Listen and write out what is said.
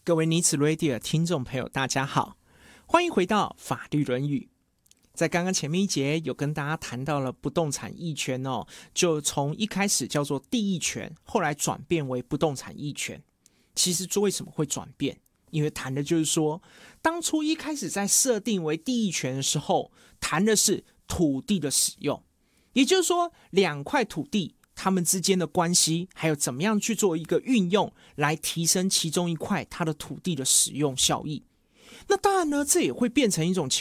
各位尼子 Radio 听众朋友，大家好，欢迎回到法律论语。在刚刚前面一节有跟大家谈到了不动产役权哦，就从一开始叫做地役权，后来转变为不动产役权。其实为什么会转变？因为谈的就是说，当初一开始在设定为地役权的时候，谈的是土地的使用，也就是说两块土地他们之间的关系，还有怎么样去做一个运用，来提升其中一块它的土地的使用效益。那当然呢，这也会变成一种情